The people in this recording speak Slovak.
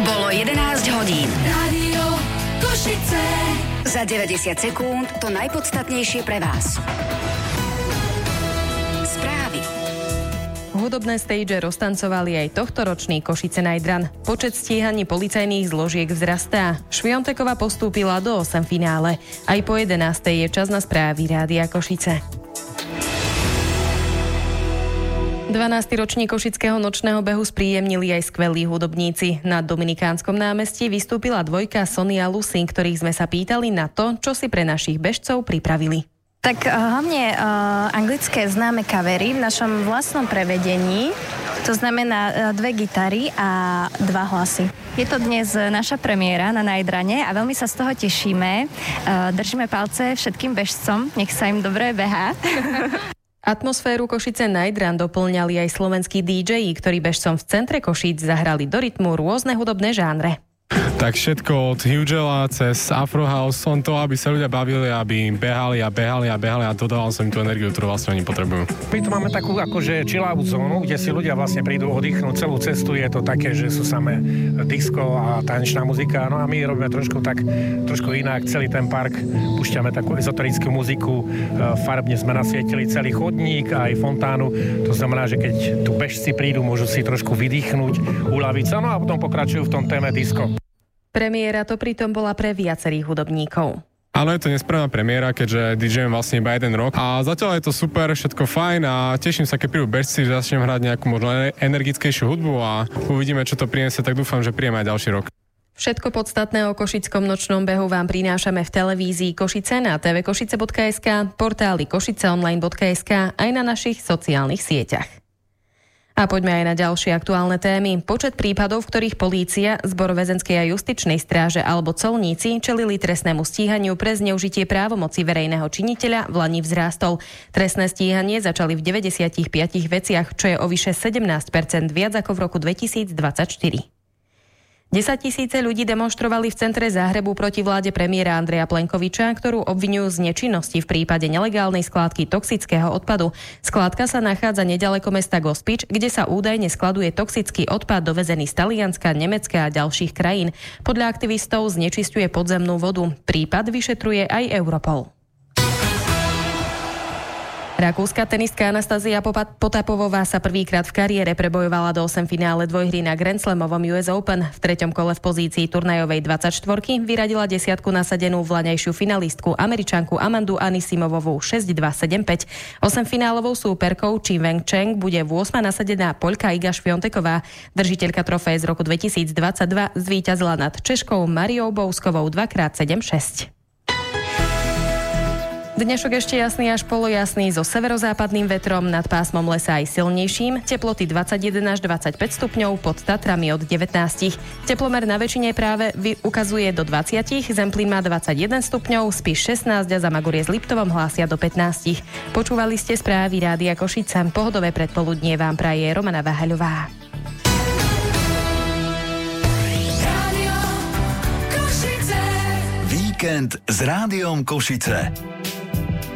Bolo 11 hodín. Rádio Košice. Za 90 sekúnd to najpodstatnejšie pre vás. Správy. Hudobné stage roztancovali aj tohtoročný Košice Night Run. Počet stíhaní policajných zložiek vzrastá. Švionteková postúpila do 8 finále. Aj po 11. je čas na správy Rádia Košice. 12. ročník košického nočného behu spríjemnili aj skvelí hudobníci. Na Dominikánskom námestí vystúpila dvojka Sonia Lucy, ktorých sme sa pýtali na to, čo si pre našich bežcov pripravili. Tak hlavne anglické známe kavery v našom vlastnom prevedení. To znamená 2 gitary a 2 hlasy. Je to dnes naša premiéra na Night Rune a veľmi sa z toho tešíme. Držíme palce všetkým bežcom, nech sa im dobre behá. Atmosféru Košice Night Run doplňali aj slovenskí DJ-i, ktorí bežcom v centre Košíc zahrali do rytmu rôzne hudobné žánre. Tak všetko od Hugela cez Afrohouse, len to, aby sa ľudia bavili, aby behali a dodával som im tú energiu, ktorú vlastne oni potrebujú. My tu máme takú akože chill-out zónu, kde si ľudia vlastne prídu oddychnúť celú cestu, je to také, že sú samé disco a tanečná muzika, no a my robíme trošku inak, celý ten park, púšťame takú ezoterickú muziku, farbne sme nasvietili celý chodník a aj fontánu, to znamená, že keď tu bežci prídu, môžu si trošku vydýchnuť, uľaviť sa, no a potom pokračujú v tom téme disco. Premiéra to pritom bola pre viacerých hudobníkov. Áno, je to nesprávna premiéra, keďže DJujem vlastne iba 1 rok. A zatiaľ je to super, všetko fajn a teším sa, keď prídu bežci, že začnem hrať nejakú možno energickejšiu hudbu a uvidíme, čo to prinesie, tak dúfam, že príjem aj ďalší rok. Všetko podstatné o košickom nočnom behu vám prinášame v televízii Košice na tvkošice.sk, portáli košiceonline.sk aj na našich sociálnych sieťach. A poďme aj na ďalšie aktuálne témy. Počet prípadov, v ktorých polícia, Zbor väzenskej a justičnej stráže alebo colníci čelili trestnému stíhaniu pre zneužitie právomoci verejného činiteľa, v lani vzrástol. Trestné stíhanie začali v 95 veciach, čo je o vyše 17% viac ako v roku 2024. 10 000 ľudí demonštrovali v centre Záhrebu proti vláde premiéra Andreja Plenkoviča, ktorú obviňujú z nečinnosti v prípade nelegálnej skládky toxického odpadu. Skládka sa nachádza neďaleko mesta Gospič, kde sa údajne skladuje toxický odpad dovezený z Talianska, Nemecka a ďalších krajín. Podľa aktivistov znečisťuje podzemnú vodu. Prípad vyšetruje aj Europol. Rakúska tenistka Anastázia Potapovová sa prvýkrát v kariére prebojovala do 8 finále dvojhry na Grand Slamovom US Open. V 3. kole v pozícii turnajovej 24 vyradila desiatku nasadenú vlaňajšiu finalistku Američanku Amandu Anisimovovú 6-2, 7-5. 8-finálovou súperkou Chi Weng Cheng bude v 8. nasadená Poľka Iga Švionteková. Držiteľka trofeje z roku 2022 zvíťazila nad Češkou Mariou Bouskovou 2x7-6. Dnešok ešte jasný až polojasný so severozápadným vetrom, nad pásmom lesa aj silnejším, teploty 21 až 25 stupňov, pod Tatrami od 19. Teplomer na väčšine práve ukazuje do 20, Zemplín má 21 stupňov, Spiš 16 a Zamagorie s Liptovom hlásia do 15. Počúvali ste správy Rádia Košice, pohodové predpoludnie vám praje Romana Vahaľová. Víkend s Rádiom Košice.